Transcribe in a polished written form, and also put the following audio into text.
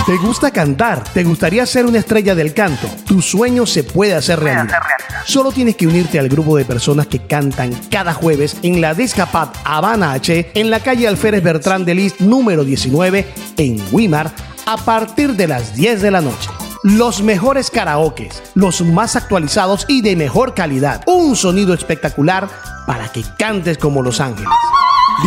¿Te gusta cantar? ¿Te gustaría ser una estrella del canto? Tu sueño se puede hacer realidad. Solo tienes que unirte al grupo de personas que cantan cada jueves en la Discapad Habana H, en la calle Alférez Bertrán de Lis, número 19, en Weimar, a partir de las 10 de la noche. Los mejores karaokes, los más actualizados y de mejor calidad. Un sonido espectacular para que cantes como Los Ángeles.